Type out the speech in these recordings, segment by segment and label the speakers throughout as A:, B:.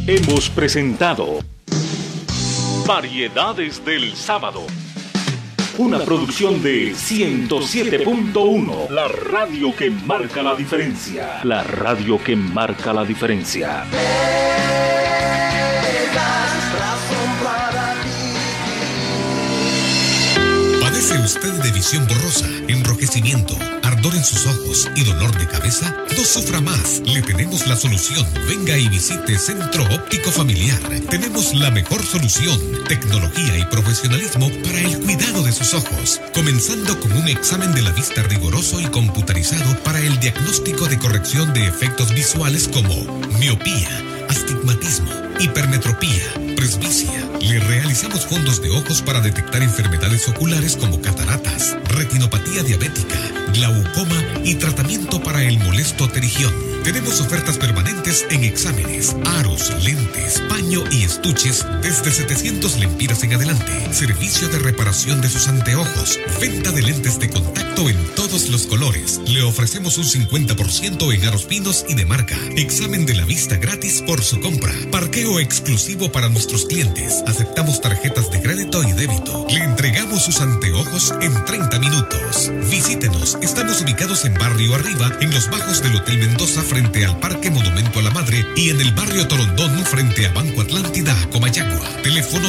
A: Hemos presentado Variedades del Sábado, una producción de 107.1, la radio que marca la diferencia. La radio que marca la diferencia.
B: ¿Padece usted de visión borrosa, enrojecimiento, ardor en sus ojos y dolor de cabeza? No sufra más, le tenemos la solución. Venga y visite Centro Óptico Familiar. Tenemos la mejor solución, tecnología y profesionalismo para el cuidado de sus ojos, comenzando con un examen de la vista riguroso y computarizado para el diagnóstico de corrección de efectos visuales como miopía, astigmatismo, hipermetropía, presbicia. Le realizamos fondos de ojos para detectar enfermedades oculares como cataratas, retinopatía diabética, glaucoma y tratamiento para el molesto pterigión. Tenemos ofertas permanentes en exámenes, aros, lentes, paño y estuches desde 700 lempiras en adelante. Servicio de reparación de sus anteojos. Venta de lentes de contacto en todos los colores. Le ofrecemos un 50% en aros finos y de marca. Examen de la vista gratis por su compra. Parqueo exclusivo para nuestros clientes. Aceptamos tarjetas de crédito y débito. Le entregamos sus anteojos en 30 minutos. Visítenos. Estamos ubicados en Barrio Arriba, en los bajos del Hotel Mendoza, frente al Parque Monumento a la Madre, y en el Barrio Torondón, frente a Banco Atlántida, Comayagua. Teléfono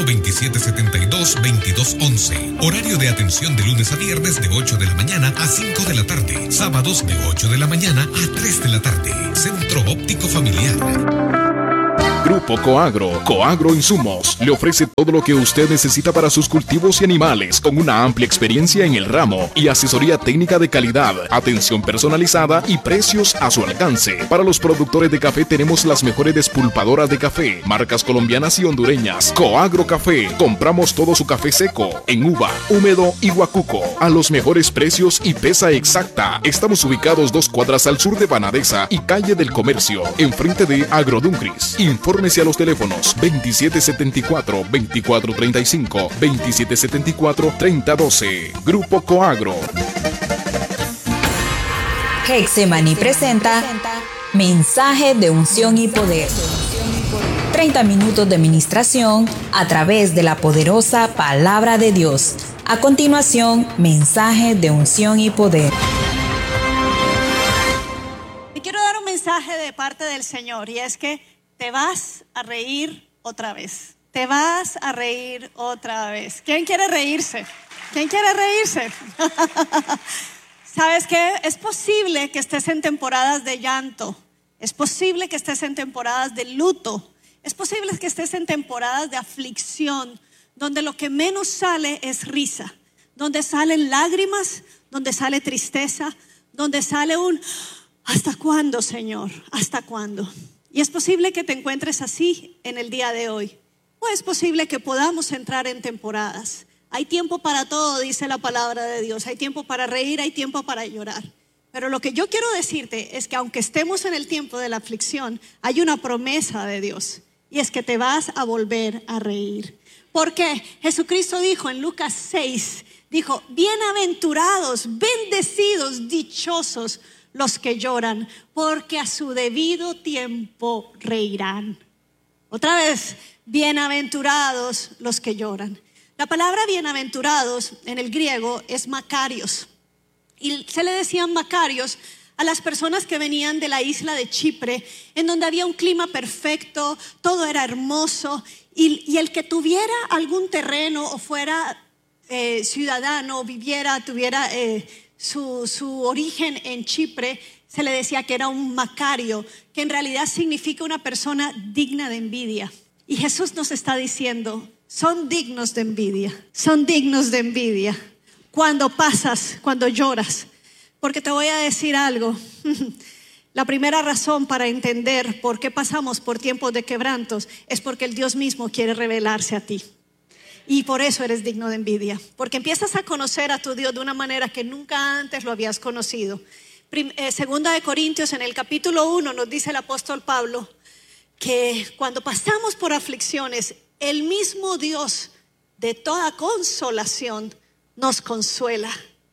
B: 2772-2211. Horario de atención de lunes a viernes de 8 de la mañana a 5 de la tarde. Sábados de 8 de la mañana a 3 de la tarde. Centro Óptico Familiar.
C: Grupo Coagro, Coagro Insumos, le ofrece todo lo que usted necesita para sus cultivos y animales, con una amplia experiencia en el ramo y asesoría técnica de calidad, atención personalizada y precios a su alcance. Para los productores de café tenemos las mejores despulpadoras de café, marcas colombianas y hondureñas. Coagro Café, compramos todo su café seco, en uva, húmedo y guacuco, a los mejores precios y pesa exacta. Estamos ubicados 2 cuadras al sur de Banadesa y Calle del Comercio, enfrente de Agroduncris. Infórmese a los teléfonos 2774-2435, 2774-3012. Grupo Coagro.
D: Hexemaní presenta Mensaje de Unción y Poder. 30 minutos de ministración a través de la poderosa palabra de Dios. A continuación, Mensaje de Unción y Poder.
E: Y quiero dar un mensaje de parte del Señor, y es que te vas a reír otra vez. Te vas a reír otra vez. ¿Quién quiere reírse? ¿Quién quiere reírse? ¿Sabes qué? Es posible que estés en temporadas de llanto. Es posible que estés en temporadas de luto. Es posible que estés en temporadas de aflicción, donde lo que menos sale es risa, donde salen lágrimas, donde sale tristeza, donde sale un ¿hasta cuándo, Señor? ¿Hasta cuándo? Y es posible que te encuentres así en el día de hoy. O es posible que podamos entrar en temporadas. Hay tiempo para todo, dice la palabra de Dios. Hay tiempo para reír, hay tiempo para llorar. Pero lo que yo quiero decirte es que aunque estemos en el tiempo de la aflicción, hay una promesa de Dios. Y es que te vas a volver a reír. Porque Jesucristo dijo en Lucas 6, dijo, bienaventurados, bendecidos, dichosos los que lloran, porque a su debido tiempo reirán. Otra vez, bienaventurados los que lloran. La palabra bienaventurados en el griego es makarios. Y se le decían makarios a las personas que venían de la isla de Chipre, en donde había un clima perfecto, todo era hermoso, y el que tuviera algún terreno o fuera ciudadano, tuviera su origen en Chipre, se le decía que era un macario, que en realidad significa una persona digna de envidia. Y Jesús nos está diciendo, son dignos de envidia, son dignos de envidia. Cuando pasas, cuando lloras, porque te voy a decir algo. La primera razón para entender por qué pasamos por tiempos de quebrantos es porque el Dios mismo quiere revelarse a ti. Y por eso eres digno de envidia, porque empiezas a conocer a tu Dios de una manera que nunca antes lo habías conocido. Segunda de Corintios, en el capítulo 1, nos dice el apóstol Pablo que cuando pasamos por aflicciones, el mismo Dios de toda consolación nos consuela.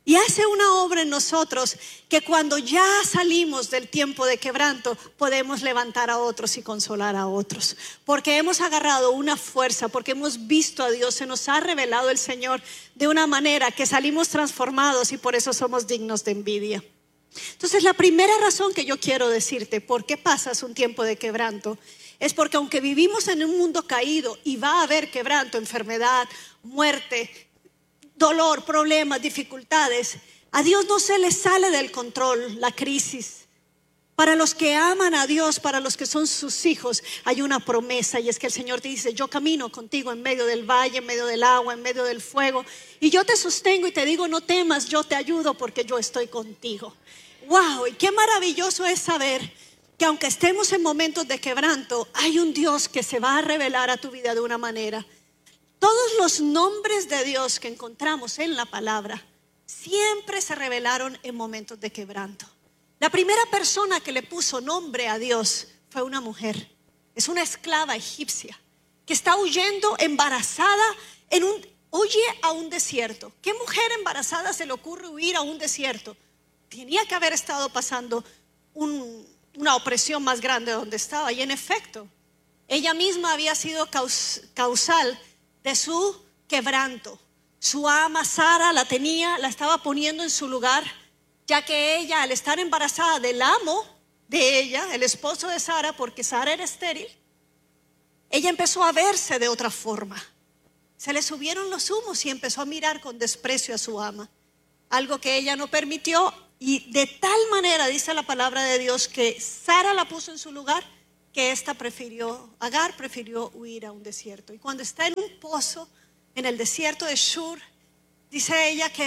E: Y hace una obra en nosotros que cuando ya salimos del tiempo de quebranto podemos levantar a otros y consolar a otros. Porque hemos agarrado una fuerza, porque hemos visto a Dios, se nos ha revelado el Señor de una manera que salimos transformados y por eso somos dignos de envidia. Entonces la primera razón que yo quiero decirte por qué pasas un tiempo de quebranto es porque aunque vivimos en un mundo caído y va a haber quebranto, enfermedad, muerte, dolor, problemas, dificultades, a Dios no se le sale del control la crisis. Para los que aman a Dios, para los que son sus hijos, hay una promesa y es que el Señor te dice: yo camino contigo en medio del valle, en medio del agua, en medio del fuego, y yo te sostengo y te digo: no temas, yo te ayudo porque yo estoy contigo. Wow, y qué maravilloso es saber que aunque estemos en momentos de quebranto, hay un Dios que se va a revelar a tu vida de una manera. Todos los nombres de Dios que encontramos en la palabra siempre se revelaron en momentos de quebranto. La primera persona que le puso nombre a Dios fue una mujer. Es una esclava egipcia que está huyendo embarazada huye a un desierto. ¿Qué mujer embarazada se le ocurre huir a un desierto? Tenía que haber estado pasando una opresión más grande donde estaba. Y en efecto, ella misma había sido causal de su quebranto. Su ama Sara la estaba poniendo en su lugar, ya que ella, al estar embarazada del amo de ella, el esposo de Sara, porque Sara era estéril, ella empezó a verse de otra forma. Se le subieron los humos y empezó a mirar con desprecio a su ama, algo que ella no permitió, y de tal manera dice la palabra de Dios que Sara la puso en su lugar, que Agar prefirió huir a un desierto. Y cuando está en un pozo en el desierto de Shur, dice ella que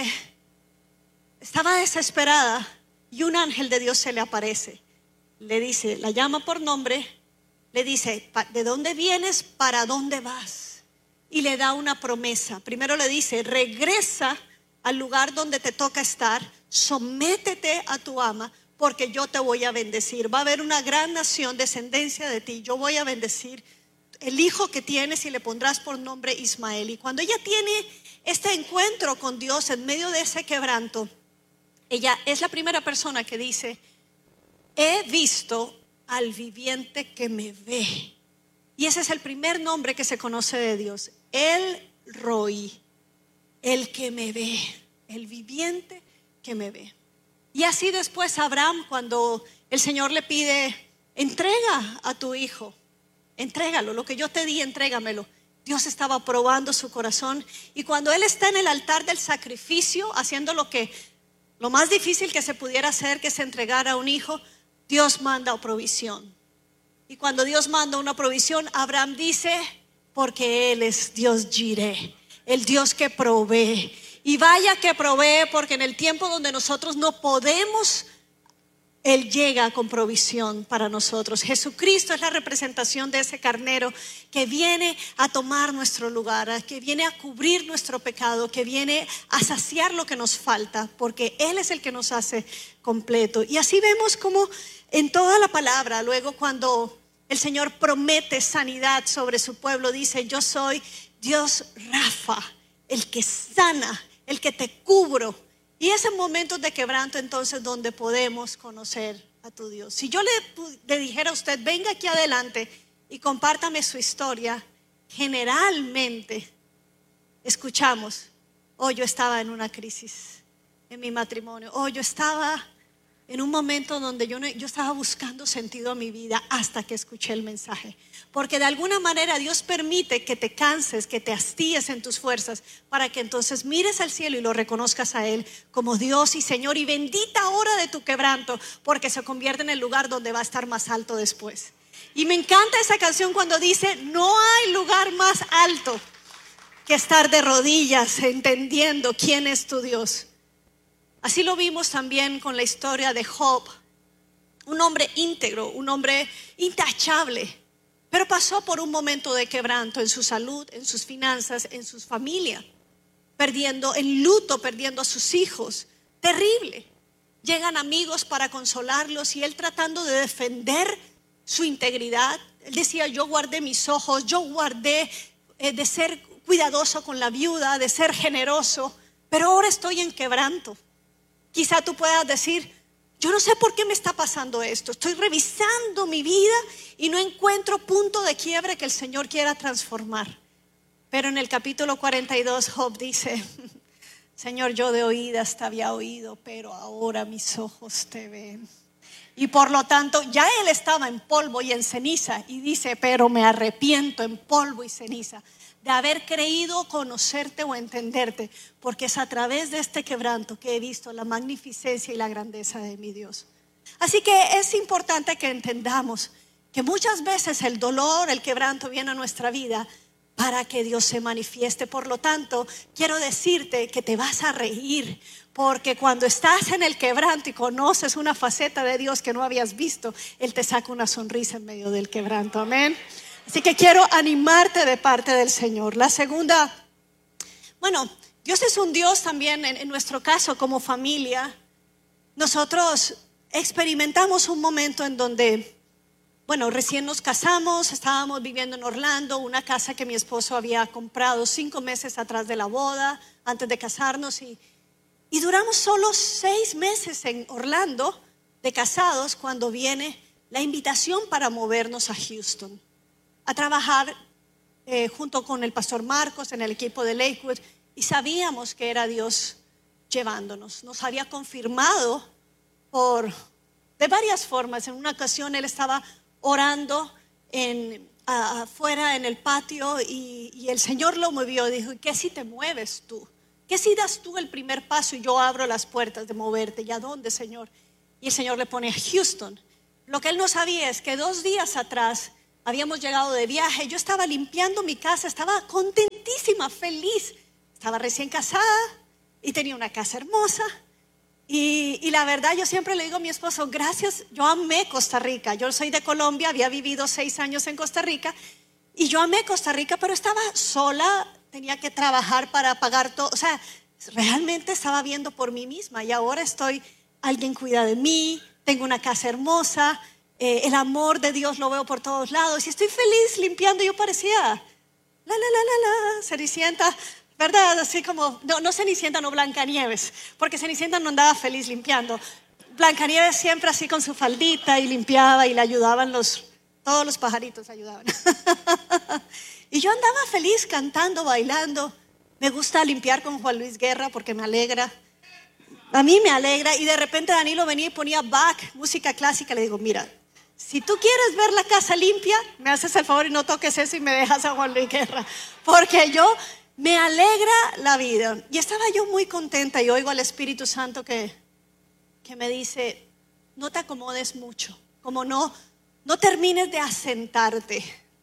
E: estaba desesperada y un ángel de Dios se le aparece. Le dice, la llama por nombre, le dice: ¿de dónde vienes? ¿Para dónde vas? Y le da una promesa. Primero le dice: regresa al lugar donde te toca estar, sométete a tu ama, porque yo te voy a bendecir. Va a haber una gran nación, descendencia de ti. Yo voy a bendecir el hijo que tienes y le pondrás por nombre Ismael. Y cuando ella tiene este encuentro con Dios en medio de ese quebranto, ella es la primera persona que dice: he visto al viviente que me ve. Y ese es el primer nombre que se conoce de Dios: El Roi, el que me ve, el viviente que me ve. Y así después Abraham, cuando el Señor le pide: entrega a tu hijo, entrégalo, lo que yo te di, entrégamelo. Dios estaba probando su corazón, y cuando él está en el altar del sacrificio, haciendo lo más difícil que se pudiera hacer, que es entregar a un hijo, Dios manda provisión. Y cuando Dios manda una provisión, Abraham dice: porque Él es Dios Jireh, el Dios que provee. Y vaya que provee, porque en el tiempo donde nosotros no podemos, Él llega con provisión para nosotros. Jesucristo es la representación de ese carnero que viene a tomar nuestro lugar, que viene a cubrir nuestro pecado, que viene a saciar lo que nos falta, porque Él es el que nos hace completo. Y así vemos como en toda la palabra, luego cuando el Señor promete sanidad sobre su pueblo, dice: yo soy Dios Rafa, el que sana, el que te cubro. Y es en momentos de quebranto entonces donde podemos conocer a tu Dios. Si yo le dijera a usted: venga aquí adelante y compártame su historia, generalmente escuchamos: oh, yo estaba en una crisis en mi matrimonio, oh, yo estaba en un momento donde yo estaba buscando sentido a mi vida, hasta que escuché el mensaje. Porque de alguna manera Dios permite que te canses, que te hastíes en tus fuerzas, para que entonces mires al cielo y lo reconozcas a Él como Dios y Señor. Y bendita hora de tu quebranto, porque se convierte en el lugar donde va a estar más alto después. Y me encanta esa canción cuando dice: no hay lugar más alto que estar de rodillas entendiendo quién es tu Dios. Así lo vimos también con la historia de Job, un hombre íntegro, un hombre intachable, pero pasó por un momento de quebranto en su salud, en sus finanzas, en su familia, en luto, perdiendo a sus hijos. Terrible. Llegan amigos para consolarlos y él, tratando de defender su integridad, él decía: yo guardé mis ojos, yo guardé de ser cuidadoso con la viuda, de ser generoso, pero ahora estoy en quebranto. Quizá tú puedas decir, yo no sé por qué me está pasando esto. Estoy revisando mi vida y no encuentro punto de quiebre que el Señor quiera transformar. Pero en el capítulo 42 Job dice, Señor, yo de oídas te había oído, pero ahora mis ojos te ven. Y por lo tanto ya él estaba en polvo y en ceniza y dice, pero me arrepiento en polvo y ceniza de haber creído conocerte o entenderte, porque es a través de este quebranto que he visto la magnificencia y la grandeza de mi Dios. Así que es importante que entendamos que muchas veces el dolor, el quebranto viene a nuestra vida para que Dios se manifieste. Por lo tanto, quiero decirte que te vas a reír, porque cuando estás en el quebranto y conoces una faceta de Dios que no habías visto, Él te saca una sonrisa en medio del quebranto. Amén. Así que quiero animarte de parte del Señor. La segunda, bueno, Dios es un Dios también en nuestro caso como familia. Nosotros experimentamos un momento en donde, bueno, recién nos casamos, estábamos viviendo en Orlando, una casa que mi esposo había comprado 5 meses atrás de la boda, antes de casarnos, y duramos solo 6 meses en Orlando de casados cuando viene la invitación para movernos a Houston, a trabajar junto con el pastor Marcos en el equipo de Lakewood, y sabíamos que era Dios llevándonos. Nos había confirmado de varias formas. En una ocasión él estaba orando afuera en el patio y el Señor lo movió. Dijo, ¿qué si te mueves tú? ¿Qué si das tú el primer paso y yo abro las puertas de moverte? ¿Y a dónde, Señor? Y el Señor le pone a Houston. Lo que él no sabía es que 2 días atrás habíamos llegado de viaje. Yo estaba limpiando mi casa, estaba contentísima, feliz. Estaba recién casada y tenía una casa hermosa. Y la verdad, yo siempre le digo a mi esposo, gracias, yo amé Costa Rica. Yo soy de Colombia, había vivido 6 años en Costa Rica y yo amé Costa Rica, pero estaba sola, tenía que trabajar para pagar todo. O sea, realmente estaba viendo por mí misma y ahora alguien cuida de mí, tengo una casa hermosa, el amor de Dios lo veo por todos lados y estoy feliz limpiando. Yo parecía Cenicienta, ¿verdad? Así como, no Cenicienta, no Blancanieves, porque Cenicienta no andaba feliz limpiando. Blancanieves siempre así con su faldita y limpiaba y le ayudaban todos los pajaritos ayudaban. Y yo andaba feliz cantando, bailando. Me gusta limpiar con Juan Luis Guerra porque me alegra. A mí me alegra. Y de repente Danilo venía y ponía Bach, música clásica. Le digo, mira, si tú quieres ver la casa limpia, me haces el favor y no toques eso y me dejas a Juan Luis Guerra, porque me alegra la vida. Y estaba yo muy contenta y oigo al Espíritu Santo que me dice, no te acomodes mucho, como no termines de asentarte.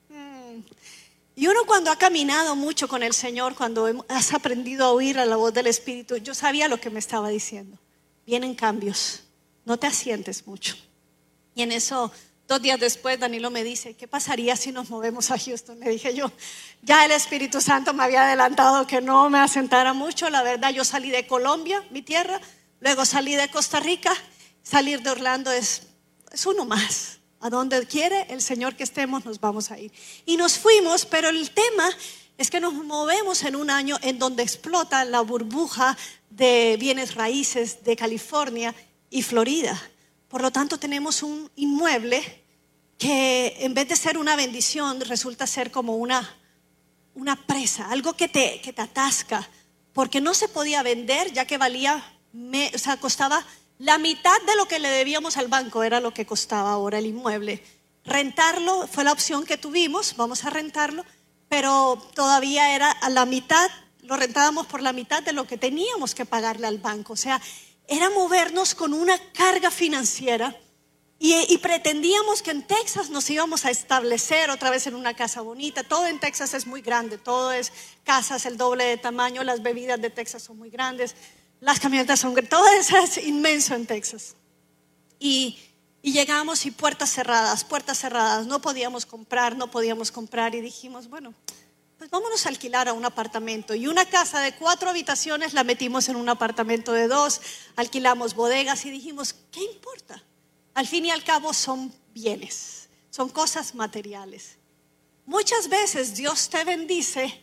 E: Y uno cuando ha caminado mucho con el Señor, cuando has aprendido a oír a la voz del Espíritu, yo sabía lo que me estaba diciendo. Vienen cambios, no te asientes mucho. Y en eso, 2 días después, Danilo me dice, ¿qué pasaría si nos movemos a Houston? Le dije yo, ya el Espíritu Santo me había adelantado que no me asentara mucho. La verdad, yo salí de Colombia, mi tierra, luego salí de Costa Rica. Salir de Orlando es uno más. A donde quiere el Señor que estemos, nos vamos a ir. Y nos fuimos, pero el tema es que nos movemos en un año en donde explota la burbuja de bienes raíces de California y Florida. Por lo tanto, tenemos un inmueble que en vez de ser una bendición, resulta ser como una presa, algo que te atasca, porque no se podía vender, ya que costaba la mitad de lo que le debíamos al banco, era lo que costaba ahora el inmueble. Rentarlo fue la opción que tuvimos, vamos a rentarlo, pero todavía era a la mitad, lo rentábamos por la mitad de lo que teníamos que pagarle al banco. O sea, era movernos con una carga financiera y pretendíamos que en Texas nos íbamos a establecer otra vez en una casa bonita. Todo en Texas es muy grande, todo es casas el doble de tamaño, las bebidas de Texas son muy grandes, las camionetas son grandes, todo eso es inmenso en Texas. Y llegamos y puertas cerradas, no podíamos comprar y dijimos, bueno, pues vámonos a alquilar a un apartamento. Y una casa de 4 habitaciones la metimos en un apartamento de 2, alquilamos bodegas y dijimos, ¿qué importa? Al fin y al cabo son bienes, son cosas materiales. Muchas veces Dios te bendice,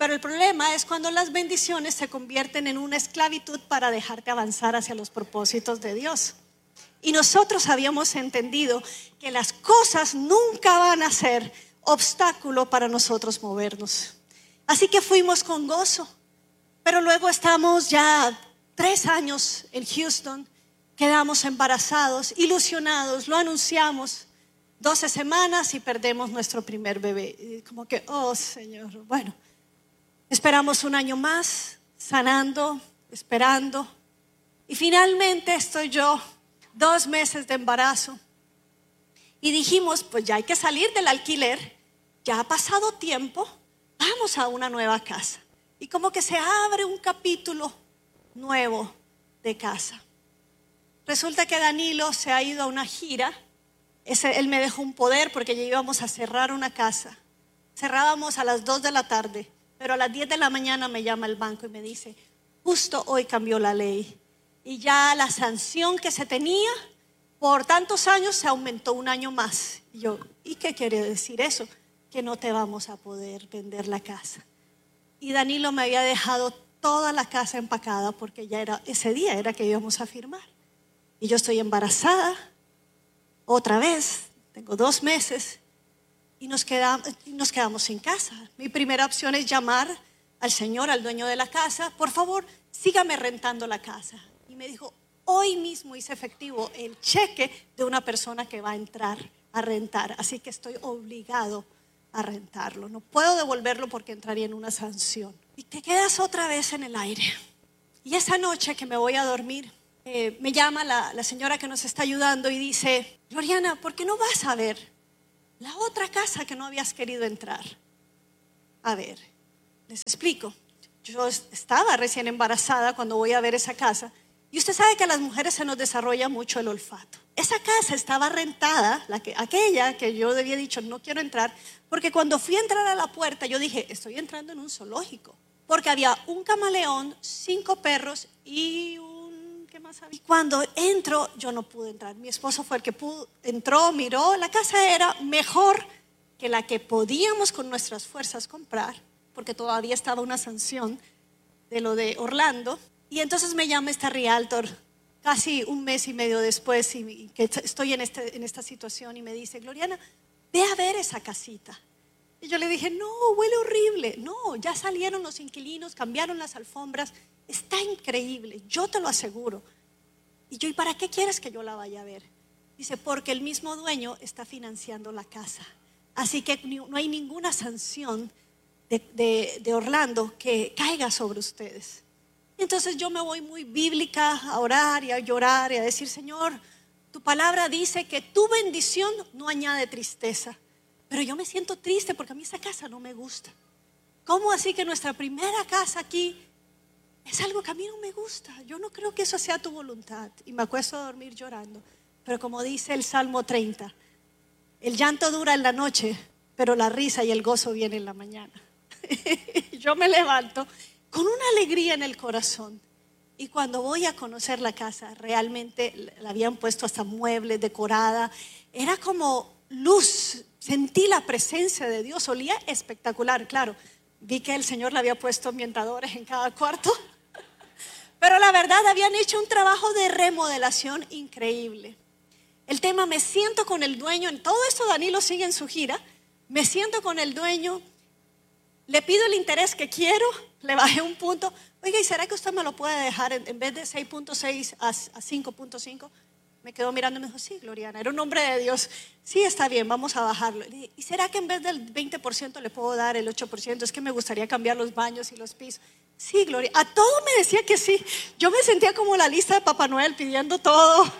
E: Pero el problema es cuando las bendiciones se convierten en una esclavitud para dejarte avanzar hacia los propósitos de Dios. Y nosotros habíamos entendido que las cosas nunca van a ser obstáculo para nosotros movernos. Así que fuimos con gozo. Pero luego estamos ya 3 años en Houston, quedamos embarazados, ilusionados, lo anunciamos. 12 semanas y perdemos nuestro primer bebé. Y como que, oh Señor, bueno, esperamos 1 año más, sanando, esperando. Y finalmente estoy yo, 2 meses de embarazo. Y dijimos, pues ya hay que salir del alquiler, ya ha pasado tiempo, vamos a una nueva casa. Y como que se abre un capítulo nuevo de casa. Resulta que Danilo se ha ido a una gira. Él me dejó un poder porque ya íbamos a cerrar una casa. Cerrábamos a las 2 de la tarde, pero a las 10 de la mañana me llama el banco y me dice, justo hoy cambió la ley y ya la sanción que se tenía por tantos años se aumentó 1 año más. Y yo, ¿y qué quiere decir eso? Que no te vamos a poder vender la casa. Y Danilo me había dejado toda la casa empacada porque ya era, ese día era que íbamos a firmar. Y yo estoy embarazada. Otra vez, tengo 2 meses y nos quedamos sin casa. Mi primera opción es llamar al señor, al dueño de la casa, por favor, sígame rentando la casa. Y me dijo, hoy mismo hice efectivo el cheque de una persona que va a entrar a rentar, así que estoy obligado a rentarlo. No puedo devolverlo porque entraría en una sanción. Y te quedas otra vez en el aire. Y esa noche que me voy a dormir, me llama la señora que nos está ayudando y dice, Gloriana, ¿por qué no vas a ver la otra casa que no habías querido entrar? A ver, les explico. Yo estaba recién embarazada cuando voy a ver esa casa y usted sabe que a las mujeres se nos desarrolla mucho el olfato. Esa casa estaba rentada, aquella que yo había dicho no quiero entrar, porque cuando fui a entrar a la puerta yo dije, estoy entrando en un zoológico, porque había un camaleón, 5 perros y ¿qué más había? Y cuando entro, yo no pude entrar. Mi esposo fue el que entró, miró. La casa era mejor que la que podíamos con nuestras fuerzas comprar, porque todavía estaba una sanción de lo de Orlando. Y entonces me llama esta realtor casi 1 mes y medio después, y que estoy en esta situación, y me dice, Gloriana, ve a ver esa casita. Y yo le dije, no, huele horrible. No, ya salieron los inquilinos, cambiaron las alfombras. Está increíble, yo te lo aseguro. Y yo, ¿y para qué quieres que yo la vaya a ver? Dice, porque el mismo dueño está financiando la casa. Así que no hay ninguna sanción de Orlando que caiga sobre ustedes. Entonces yo me voy muy bíblica a orar y a llorar y a decir, Señor, tu palabra dice que tu bendición no añade tristeza. Pero yo me siento triste porque a mí esa casa no me gusta. ¿Cómo así que nuestra primera casa aquí es algo que a mí no me gusta? Yo no creo que eso sea tu voluntad. Y me acuesto a dormir llorando. Pero como dice el Salmo 30, el llanto dura en la noche, pero la risa y el gozo vienen en la mañana. Yo me levanto con una alegría en el corazón. Y cuando voy a conocer la casa, realmente la habían puesto hasta muebles, decorada. Era como luz. Sentí la presencia de Dios. Olía espectacular, claro. Vi que el Señor le había puesto ambientadores en cada cuarto. Pero la verdad, habían hecho un trabajo de remodelación increíble. El tema, me siento con el dueño. En todo esto Danilo sigue en su gira. Me siento con el dueño. Le pido el interés que quiero. Le bajé 1 punto. Oiga, ¿y será que usted me lo puede dejar en vez de 6.6 a 5.5? Me quedó mirando y me dijo, sí, Gloriana, era un hombre de Dios. Sí, está bien, vamos a bajarlo. ¿Y será que en vez del 20% le puedo dar el 8%? Es que me gustaría cambiar los baños y los pisos. Sí, Gloria. A todo me decía que sí. Yo me sentía como la lista de Papá Noel pidiendo todo.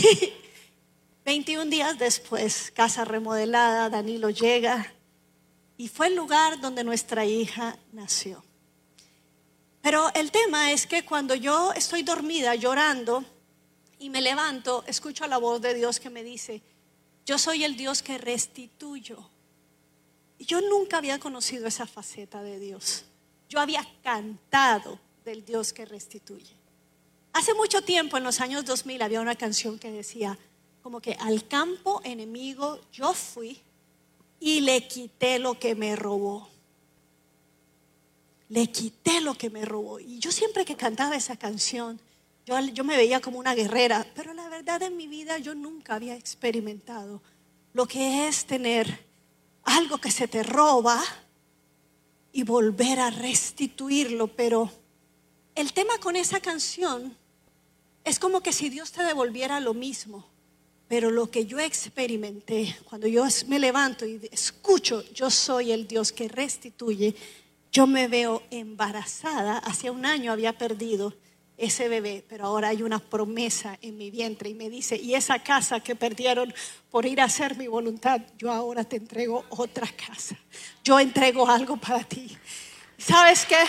E: 21 días después, casa remodelada, Danilo llega y fue el lugar donde nuestra hija nació. Pero el tema es que cuando yo estoy dormida llorando y me levanto, escucho la voz de Dios que me dice, yo soy el Dios que restituyo. Y yo nunca había conocido esa faceta de Dios. Yo había cantado del Dios que restituye. Hace mucho tiempo, en los años 2000, había una canción que decía, como que al campo enemigo yo fui y le quité lo que me robó. le quité lo que me robó. Y yo siempre que cantaba esa canción, yo me veía como una guerrera, pero la verdad en mi vida yo nunca había experimentado lo que es tener algo que se te roba y volver a restituirlo. Pero el tema con esa canción es como que si Dios te devolviera lo mismo. Pero lo que yo experimenté cuando yo me levanto y escucho, yo soy el Dios que restituye, yo me veo embarazada. Hace un año había perdido ese bebé, pero ahora hay una promesa en mi vientre y me dice, y esa casa que perdieron por ir a hacer mi voluntad, yo ahora te entrego otra casa. Yo entrego algo para ti. ¿Sabes qué?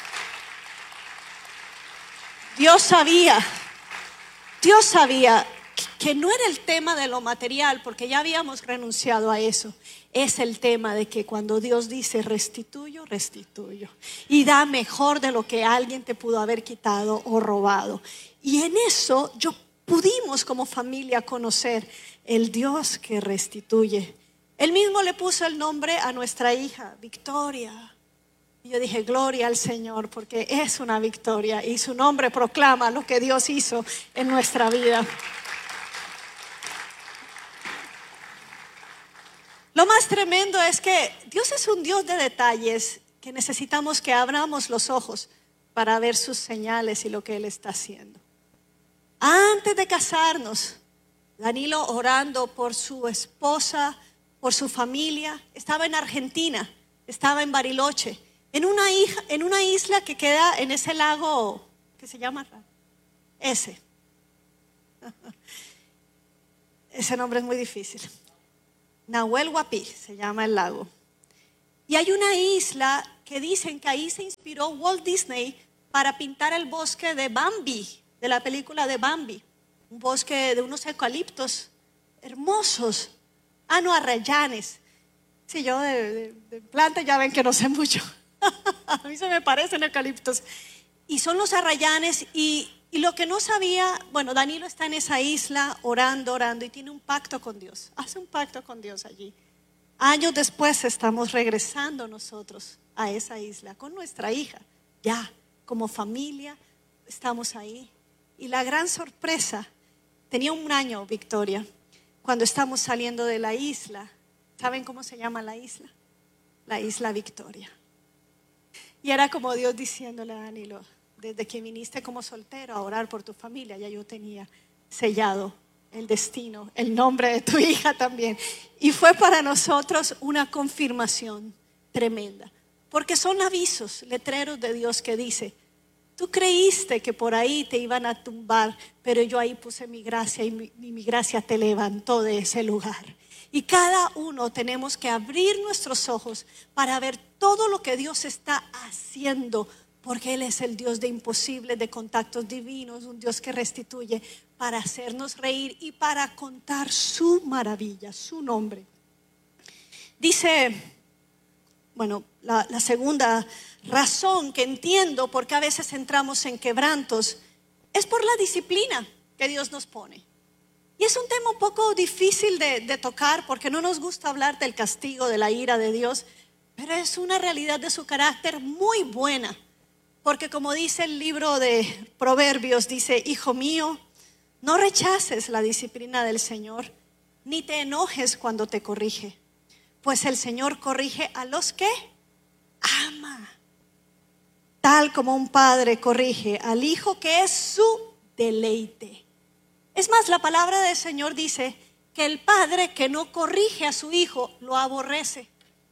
E: Dios sabía que no era el tema de lo material, porque ya habíamos renunciado a eso. Es el tema de que cuando Dios dice restituyo, restituyo, y da mejor de lo que alguien te pudo haber quitado o robado. Y en eso pudimos como familia conocer el Dios que restituye. Él mismo le puso el nombre a nuestra hija, Victoria. Y yo dije, gloria al Señor, porque es una victoria y su nombre proclama lo que Dios hizo en nuestra vida. Lo más tremendo es que Dios es un Dios de detalles, que necesitamos que abramos los ojos para ver sus señales y lo que Él está haciendo. Antes de casarnos, Danilo orando por su esposa, por su familia, estaba en Argentina, estaba en Bariloche, en una isla que queda en ese lago que se llama ese nombre es muy difícil. Nahuel Huapi se llama el lago. Y hay una isla que dicen que ahí se inspiró Walt Disney para pintar el bosque de Bambi, de la película de Bambi. Un bosque de unos eucaliptos hermosos. No, arrayanes. Sí, yo de planta ya ven que no sé mucho. A mí se me parecen eucaliptos. Y son los arrayanes y lo que no sabía, bueno, Danilo está en esa isla orando y tiene un pacto con Dios. Hace un pacto con Dios allí. Años después estamos regresando nosotros a esa isla con nuestra hija. Ya, como familia, estamos ahí. Y la gran sorpresa, tenía un año Victoria, cuando estamos saliendo de la isla. ¿Saben cómo se llama la isla? La isla Victoria. Y era como Dios diciéndole a Danilo, desde que viniste como soltero a orar por tu familia, ya yo tenía sellado el destino, el nombre de tu hija también. Y fue para nosotros una confirmación tremenda, porque son avisos, letreros de Dios que dice, tú creíste que por ahí te iban a tumbar, pero yo ahí puse mi gracia y mi gracia te levantó de ese lugar. Y cada uno tenemos que abrir nuestros ojos para ver todo lo que Dios está haciendo, porque Él es el Dios de imposibles, de contactos divinos, un Dios que restituye para hacernos reír y para contar su maravilla, su nombre. Dice, bueno, la segunda razón que entiendo por qué a veces entramos en quebrantos es por la disciplina que Dios nos pone. Y es un tema un poco difícil de tocar porque no nos gusta hablar del castigo, de la ira de Dios, pero es una realidad de su carácter muy buena. Porque como dice el libro de Proverbios, dice, hijo mío, no rechaces la disciplina del Señor, ni te enojes cuando te corrige, pues el Señor corrige a los que ama, tal como un padre corrige al hijo que es su deleite. Es más, la palabra del Señor dice que el padre que no corrige a su hijo lo aborrece.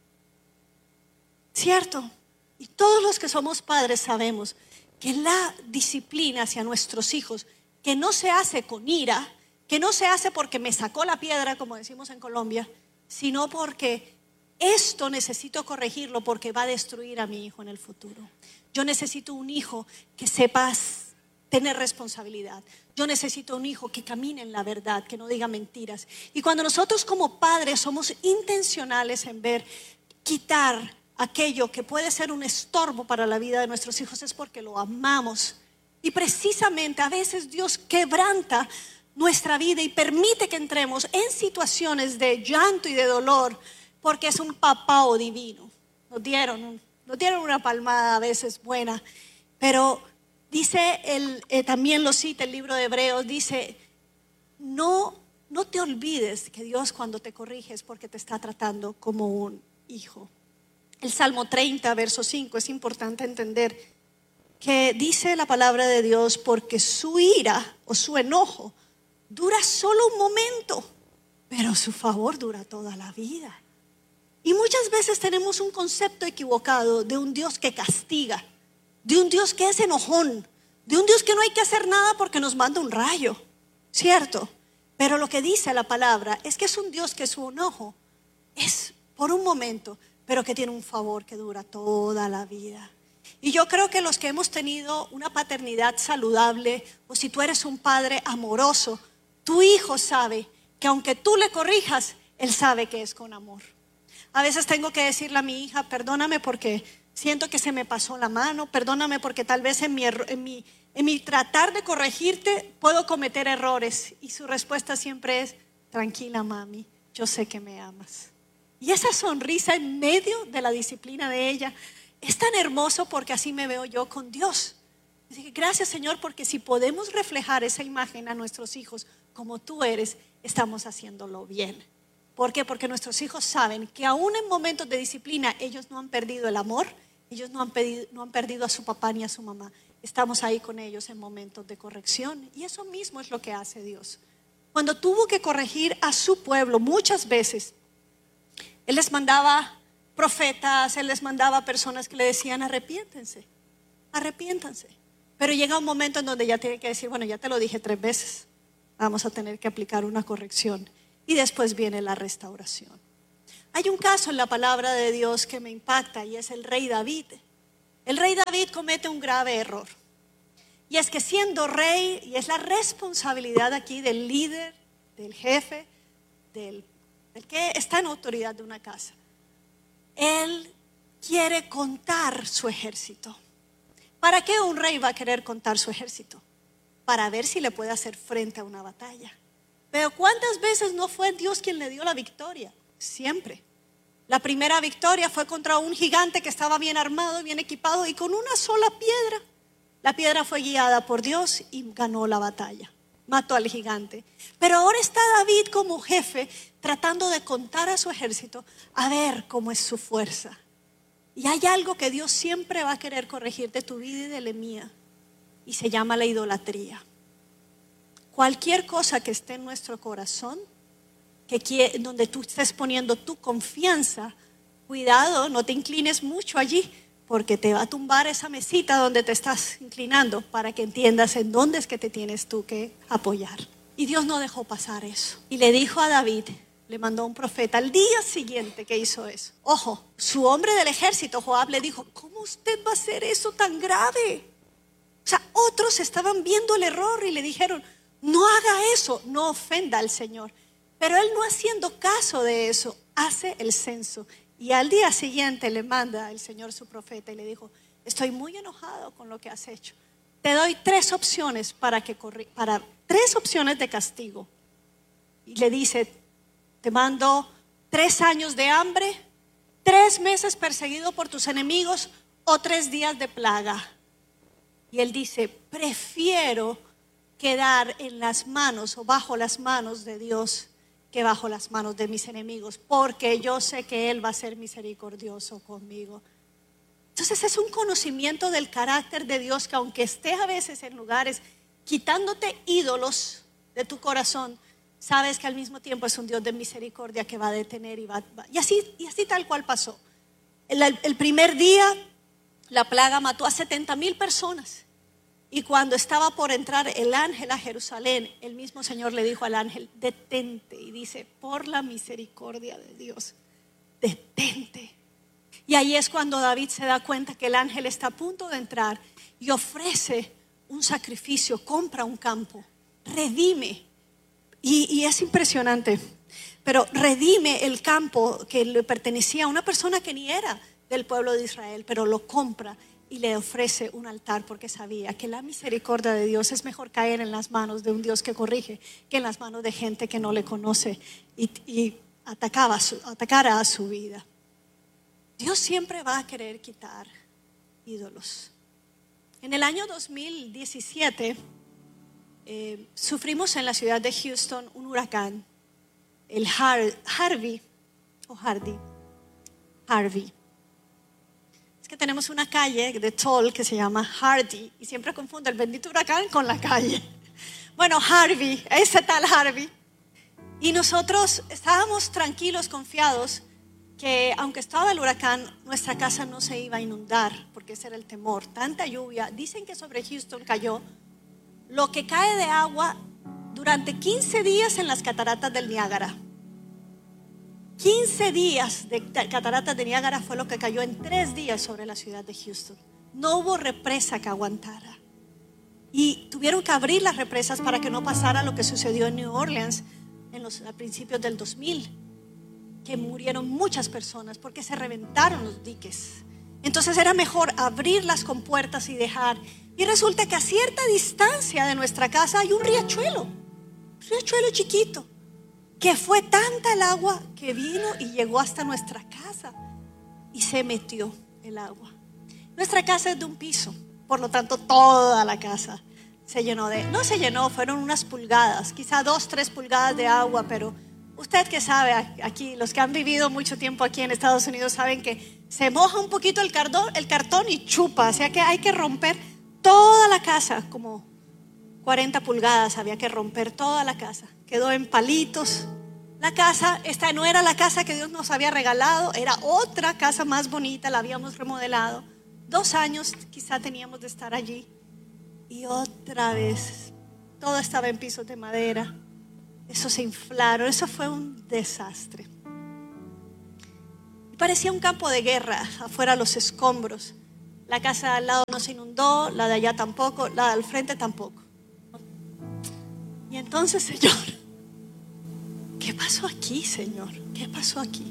E: ¿Cierto? Y todos los que somos padres sabemos que la disciplina hacia nuestros hijos, que no se hace con ira, que no se hace porque me sacó la piedra, como decimos en Colombia, sino porque esto necesito corregirlo porque va a destruir a mi hijo en el futuro. Yo necesito un hijo que sepa tener responsabilidad. Yo necesito un hijo que camine en la verdad, que no diga mentiras. Y cuando nosotros como padres somos intencionales en quitar aquello que puede ser un estorbo para la vida de nuestros hijos, es porque lo amamos. Y precisamente a veces Dios quebranta nuestra vida y permite que entremos en situaciones de llanto y de dolor, porque es un papá divino. Nos Nos dieron una palmada a veces buena, pero dice, también lo cita el libro de Hebreos, dice, no te olvides que Dios cuando te corrige es porque te está tratando como un hijo. El Salmo 30, verso 5, es importante entender que dice la palabra de Dios, porque su ira o su enojo dura solo un momento, pero su favor dura toda la vida. Y muchas veces tenemos un concepto equivocado de un Dios que castiga, de un Dios que es enojón, de un Dios que no hay que hacer nada porque nos manda un rayo, ¿cierto? Pero lo que dice la palabra es que es un Dios que su enojo es por un momento, pero que tiene un favor que dura toda la vida. Y yo creo que los que hemos tenido una paternidad saludable, o si tú eres un padre amoroso, tu hijo sabe que aunque tú le corrijas, él sabe que es con amor. A veces tengo que decirle a mi hija, perdóname porque siento que se me pasó la mano, perdóname porque tal vez en mi tratar de corregirte puedo cometer errores. Y su respuesta siempre es, tranquila mami, yo sé que me amas. Y esa sonrisa en medio de la disciplina de ella es tan hermoso porque así me veo yo con Dios. Así que gracias Señor, porque si podemos reflejar esa imagen a nuestros hijos como tú eres, estamos haciéndolo bien. ¿Por qué? Porque nuestros hijos saben que aún en momentos de disciplina ellos no han perdido el amor, ellos no han perdido a su papá ni a su mamá. Estamos ahí con ellos en momentos de corrección y eso mismo es lo que hace Dios. Cuando tuvo que corregir a su pueblo muchas veces, Él les mandaba profetas, Él les mandaba personas que le decían arrepiéntense. Pero llega un momento en donde ya tiene que decir, bueno, ya te lo dije 3 veces, vamos a tener que aplicar una corrección. Y después viene la restauración. Hay un caso en la palabra de Dios que me impacta y es el rey David. El rey David comete un grave error. Y es que siendo rey, y es la responsabilidad aquí del líder, del jefe, del que está en autoridad de una casa. Él quiere contar su ejército. ¿Para qué un rey va a querer contar su ejército? Para ver si le puede hacer frente a una batalla. Pero ¿cuántas veces no fue Dios quien le dio la victoria? Siempre. La primera victoria fue contra un gigante que estaba bien armado y bien equipado y con una sola piedra. La piedra fue guiada por Dios y ganó la batalla. Mató al gigante. Pero ahora está David como jefe tratando de contar a su ejército a ver cómo es su fuerza. Y hay algo que Dios siempre va a querer corregir de tu vida y de la mía y se llama la idolatría. Cualquier cosa que esté en nuestro corazón, donde tú estés poniendo tu confianza, cuidado, no te inclines mucho allí, porque te va a tumbar esa mesita donde te estás inclinando para que entiendas en dónde es que te tienes tú que apoyar. Y Dios no dejó pasar eso. Y le dijo a David, le mandó un profeta al día siguiente que hizo eso. Ojo, su hombre del ejército, Joab, le dijo, ¿cómo usted va a hacer eso tan grave? O sea, otros estaban viendo el error y le dijeron, no haga eso, no ofenda al Señor. Pero él no haciendo caso de eso, hace el censo. Y al día siguiente le manda el Señor su profeta y le dijo, estoy muy enojado con lo que has hecho. Te doy 3 opciones para 3 opciones de castigo. Y le dice, te mando 3 años de hambre, 3 meses perseguido por tus enemigos o 3 días de plaga. Y él dice, prefiero quedar en las manos o bajo las manos de Dios que bajo las manos de mis enemigos, porque yo sé que Él va a ser misericordioso conmigo. Entonces es un conocimiento del carácter de Dios que aunque estés a veces en lugares quitándote ídolos de tu corazón, sabes que al mismo tiempo es un Dios de misericordia que va a detener y así tal cual pasó. El primer día la plaga mató a 70,000 personas. Y cuando estaba por entrar el ángel a Jerusalén, el mismo Señor le dijo al ángel, detente. Y dice, por la misericordia de Dios, detente. Y ahí es cuando David se da cuenta que el ángel está a punto de entrar y ofrece un sacrificio, compra un campo, redime. Y es impresionante, pero redime el campo que le pertenecía a una persona que ni era del pueblo de Israel, pero lo compra. Y le ofrece un altar porque sabía que la misericordia de Dios es mejor caer en las manos de un Dios que corrige que en las manos de gente que no le conoce y atacara a su vida. Dios siempre va a querer quitar ídolos. En el año 2017 sufrimos en la ciudad de Houston un huracán, el Harvey. Es que tenemos una calle de Toll que se llama Hardy y siempre confundo el bendito huracán con la calle. Bueno, Harvey, ese tal Harvey. Y nosotros estábamos tranquilos, confiados, que aunque estaba el huracán, nuestra casa no se iba a inundar, porque ese era el temor. Tanta lluvia. Dicen que sobre Houston cayó lo que cae de agua durante 15 días en las cataratas del Niágara. 15 días de cataratas de Niágara fue lo que cayó en 3 días sobre la ciudad de Houston. No hubo represa que aguantara. Y tuvieron que abrir las represas para que no pasara lo que sucedió en New Orleans a principios del 2000, que murieron muchas personas porque se reventaron los diques. Entonces era mejor abrir las compuertas y dejar. Y resulta que a cierta distancia de nuestra casa hay un riachuelo chiquito, que fue tanta el agua que vino y llegó hasta nuestra casa y se metió el agua. Nuestra casa es de un piso, por lo tanto toda la casa se llenó no se llenó, fueron unas pulgadas, quizá 2-3 pulgadas de agua, pero usted que sabe, aquí los que han vivido mucho tiempo aquí en Estados Unidos saben que se moja un poquito el cartón y chupa, o sea que hay que romper toda la casa, como 40 pulgadas había que romper toda la casa, quedó en palitos. La casa, esta no era la casa que Dios nos había regalado, era otra casa más bonita, la habíamos remodelado. 2 años quizá teníamos de estar allí y otra vez todo estaba en pisos de madera. Eso se inflaron, eso fue un desastre. Y parecía un campo de guerra, afuera los escombros. La casa de al lado no se inundó, la de allá tampoco, la de al frente tampoco. Y entonces, Señor, ¿qué pasó aquí, Señor? ¿Qué pasó aquí?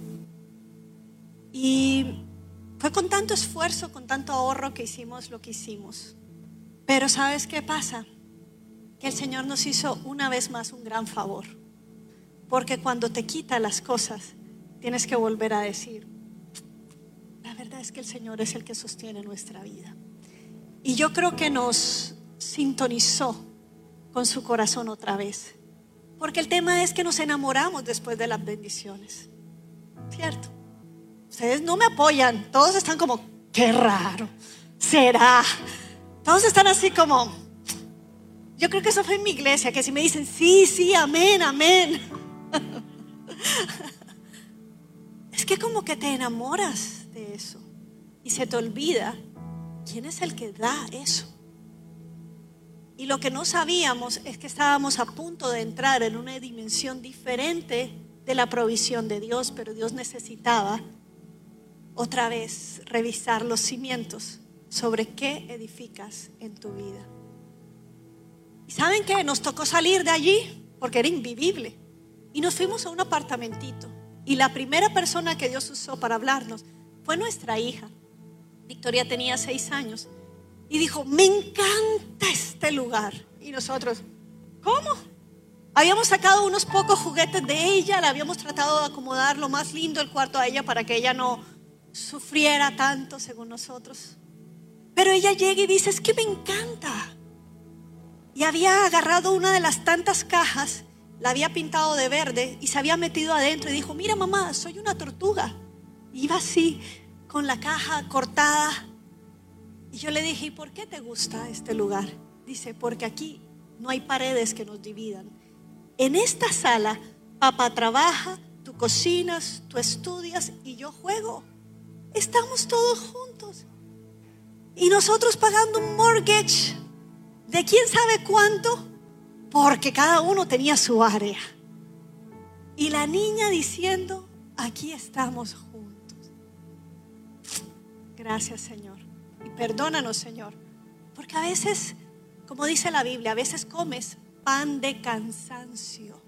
E: Y fue con tanto esfuerzo, con tanto ahorro que hicimos lo que hicimos. Pero ¿sabes qué pasa? Que el Señor nos hizo una vez más un gran favor. Porque cuando te quita las cosas, tienes que volver a decir, la verdad es que el Señor es el que sostiene nuestra vida. Y yo creo que nos sintonizó con su corazón otra vez. Porque el tema es que nos enamoramos después de las bendiciones. ¿Cierto? Ustedes no me apoyan. Todos están como, qué raro. ¿Será? Todos están así como, yo creo que eso fue en mi iglesia, que si me dicen, sí, amén, amén. Es que como que te enamoras de eso y se te olvida quién es el que da eso. Y lo que no sabíamos es que estábamos a punto de entrar en una dimensión diferente de la provisión de Dios, pero Dios necesitaba otra vez revisar los cimientos sobre qué edificas en tu vida. ¿Y saben qué? Nos tocó salir de allí porque era invivible y nos fuimos a un apartamentito y la primera persona que Dios usó para hablarnos fue nuestra hija. Victoria tenía 6 años y dijo, me encanta este lugar. Y nosotros, ¿cómo? Habíamos sacado unos pocos juguetes de ella, la habíamos tratado de acomodar lo más lindo el cuarto a ella para que ella no sufriera tanto según nosotros. Pero ella llega y dice, es que me encanta. Y había agarrado una de las tantas cajas, la había pintado de verde y se había metido adentro y dijo, mira mamá, soy una tortuga. Y iba así con la caja cortada. Y yo le dije, ¿y por qué te gusta este lugar? Dice, porque aquí no hay paredes que nos dividan. En esta sala, papá trabaja, tú cocinas, tú estudias y yo juego. Estamos todos juntos. Y nosotros pagando un mortgage de quién sabe cuánto, porque cada uno tenía su área. Y la niña diciendo, aquí estamos juntos. Gracias, Señor. Y perdónanos, Señor, porque a veces, como dice la Biblia, a veces comes pan de cansancio.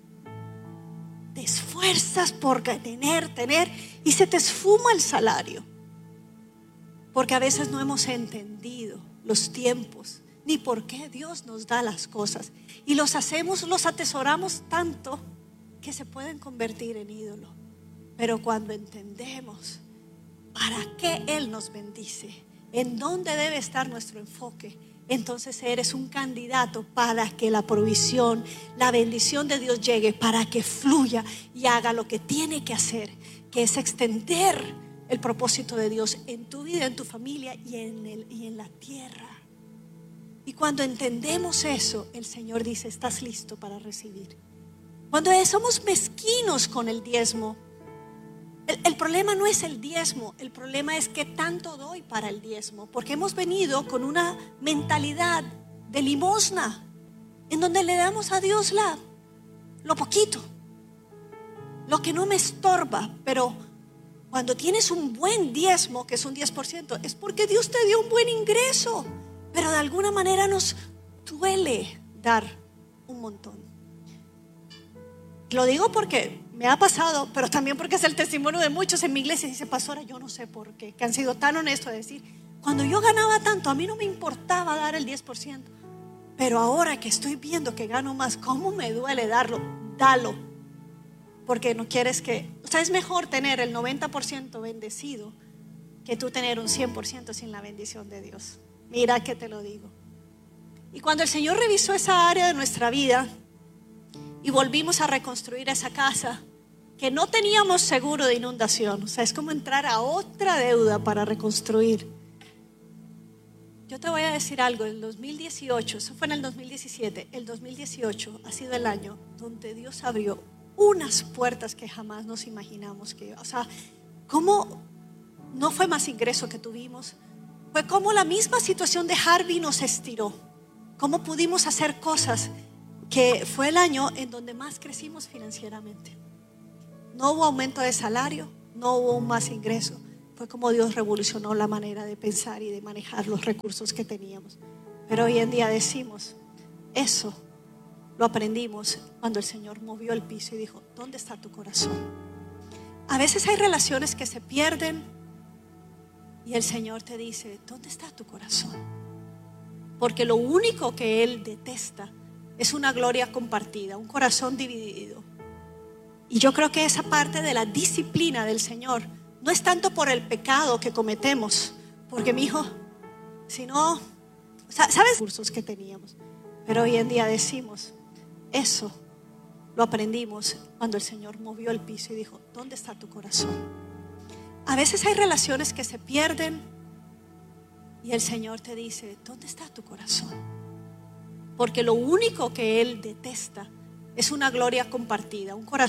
E: Te esfuerzas por tener y se te esfuma el salario. Porque a veces no hemos entendido los tiempos ni por qué Dios nos da las cosas. Y los atesoramos tanto que se pueden convertir en ídolo. Pero cuando entendemos para qué Él nos bendice, en dónde debe estar nuestro enfoque, entonces eres un candidato para que la provisión, la bendición de Dios llegue, para que fluya y haga lo que tiene que hacer, que es extender el propósito de Dios en tu vida, en tu familia y en la tierra. Y cuando entendemos eso, el Señor dice: estás listo para recibir. Cuando somos mezquinos con el diezmo, el problema no es el diezmo, el problema es qué tanto doy para el diezmo, porque hemos venido con una mentalidad de limosna, en donde le damos a Dios lo poquito, lo que no me estorba. Pero cuando tienes un buen diezmo, que es un 10%, es porque Dios te dio un buen ingreso, pero de alguna manera nos duele dar un montón. Lo digo porque me ha pasado, pero también porque es el testimonio de muchos en mi iglesia. Dice: pastora, yo no sé por qué, que han sido tan honestos de decir: cuando yo ganaba tanto, a mí no me importaba dar el 10%, pero ahora que estoy viendo que gano más, ¿cómo me duele darlo? Dalo, porque no quieres que... O sea, es mejor tener el 90% bendecido que tú tener un 100% sin la bendición de Dios. Mira que te lo digo. Y cuando el Señor revisó esa área de nuestra vida y volvimos a reconstruir esa casa que no teníamos seguro de inundación, o sea, es como entrar a otra deuda para reconstruir. Yo te voy a decir algo: el 2018, eso fue en el 2017, el 2018 ha sido el año donde Dios abrió unas puertas que jamás nos imaginamos que, o sea, cómo no fue más ingreso que tuvimos, fue como la misma situación de Harvey nos estiró, cómo pudimos hacer cosas, que fue el año en donde más crecimos financieramente. No hubo aumento de salario, no hubo más ingreso. Fue como Dios revolucionó la manera de pensar y de manejar los recursos que teníamos. Pero hoy en día decimos: eso lo aprendimos cuando el Señor movió el piso y dijo: ¿dónde está tu corazón? A veces hay relaciones que se pierden y el Señor te dice: ¿dónde está tu corazón? Porque lo único que Él detesta es una gloria compartida, un corazón dividido. Y yo creo que esa parte de la disciplina del Señor no es tanto por el pecado que cometemos, porque mi hijo, sino, ¿sabes? Los recursos que teníamos. Pero hoy en día decimos: eso lo aprendimos cuando el Señor movió el piso y dijo: ¿dónde está tu corazón? A veces hay relaciones que se pierden y el Señor te dice: ¿dónde está tu corazón? Porque lo único que Él detesta es una gloria compartida, un corazón